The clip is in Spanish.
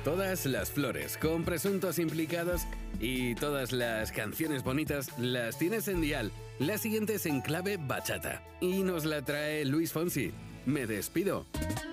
Todas las flores con presuntos implicados y todas las canciones bonitas las tienes en Dial. La siguiente es en clave bachata y nos la trae Luis Fonsi. Me despido.